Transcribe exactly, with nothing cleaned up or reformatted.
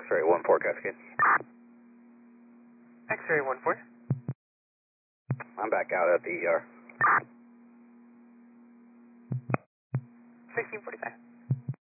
X-ray one four Cascade. X-ray one four. I'm back out at the E R. sixteen forty-five.